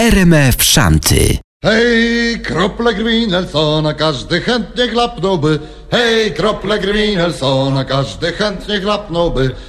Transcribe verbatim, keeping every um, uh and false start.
R M F Szanty. Hej, krople krwi Nelsona, każdy chętnie chlapnąłby. Hej, krople krwi Nelsona, każdy chętnie chlapnąłby.